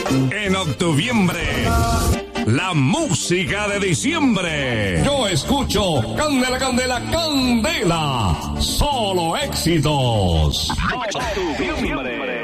En octuviembre, la música de diciembre. Yo escucho Candela, Candela, Candela. Solo éxitos. Octuviembre.